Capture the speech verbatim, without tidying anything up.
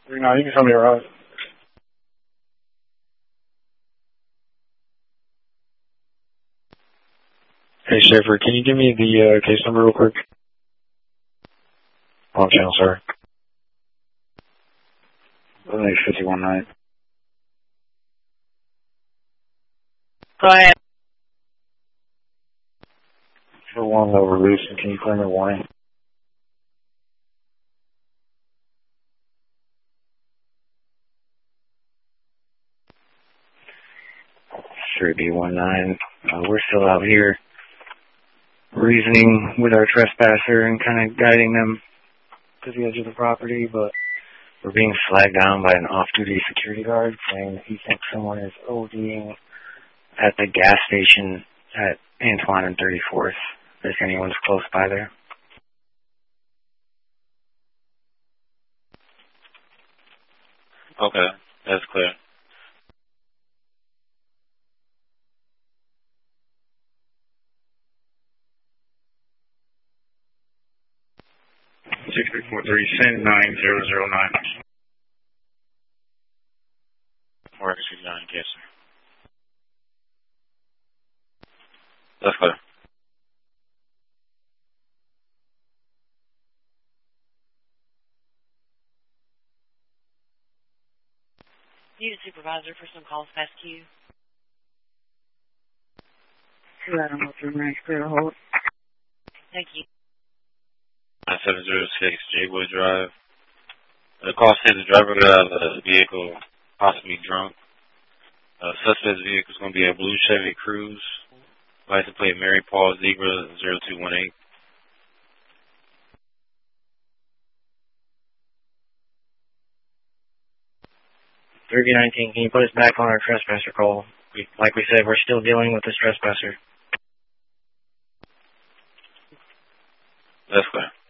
No, you can tell me you're right. Hey, Schaefer, can you give me the uh, case number real quick? Wrong channel, sorry. eleven fifty-one nine. Go ahead. For one over loose, and can you claim a warning? three B one nine. Uh, we're still out here reasoning with our trespasser and kind of guiding them to the edge of the property, but we're being flagged down by an off-duty security guard saying that he thinks someone is ODing at the gas station at Antoine and thirty-fourth. If anyone's close by there. Okay, that's clear. six three four three, send nine zero zero nine. four six nine, yes, sir. That's clear. Need a supervisor for some calls past queue. I don't know if you're right. Clear hold. Thank you. nine seven zero six, Jaywood Drive. The call says the driver got out of the vehicle, possibly drunk. Uh, suspect's vehicle is going to be a blue Chevy Cruze. License plate Mary Paul Zebra zero two one eight. three B nineteen, can you put us back on our trespasser call? We, like we said, we're still dealing with this trespasser. That's clear.